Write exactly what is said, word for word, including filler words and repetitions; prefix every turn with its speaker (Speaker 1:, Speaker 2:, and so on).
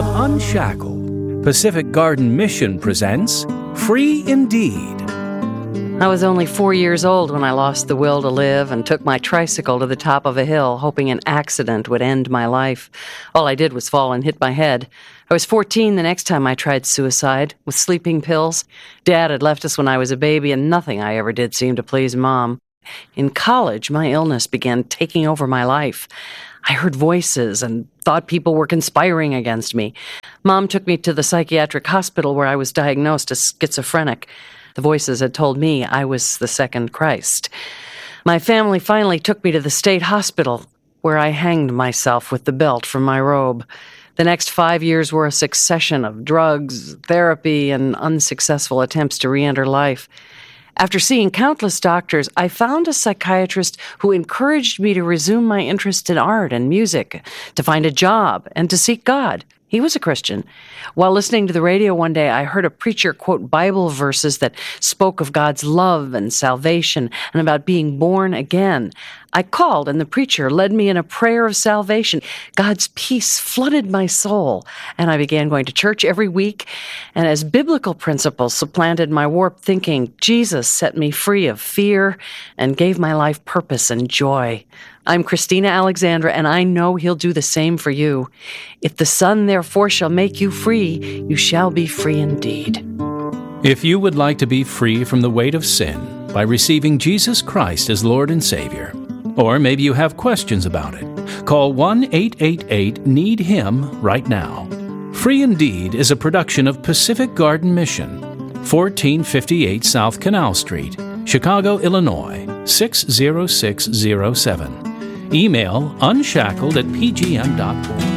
Speaker 1: of Unshackled, Pacific Garden Mission presents Free Indeed.
Speaker 2: I was only four years old when I lost the will to live and took my tricycle to the top of a hill, hoping an accident would end my life. All I did was fall and hit my head. I was fourteen the next time I tried suicide, with sleeping pills. Dad had left us when I was a baby, and nothing I ever did seemed to please Mom. In college, my illness began taking over my life. I heard voices and thought people were conspiring against me. Mom took me to the psychiatric hospital where I was diagnosed as schizophrenic. The voices had told me I was the second Christ. My family finally took me to the state hospital, where I hanged myself with the belt from my robe. The next five years were a succession of drugs, therapy, and unsuccessful attempts to re-enter life. After seeing countless doctors, I found a psychiatrist who encouraged me to resume my interest in art and music, to find a job, and to seek God. He was a Christian. While listening to the radio one day, I heard a preacher quote Bible verses that spoke of God's love and salvation and about being born again. I called, and the preacher led me in a prayer of salvation. God's peace flooded my soul, and I began going to church every week. And as biblical principles supplanted my warped thinking, Jesus set me free of fear and gave my life purpose and joy. I'm Christina Alexandra, and I know He'll do the same for you. If the Son, therefore, shall make you free, you shall be free indeed.
Speaker 1: If you would like to be free from the weight of sin by receiving Jesus Christ as Lord and Savior, or maybe you have questions about it, call one eight eight eight need him right now. Free Indeed is a production of Pacific Garden Mission, fourteen fifty-eight South Canal Street, Chicago, Illinois, six zero six zero seven. Email unshackled at p g m dot org.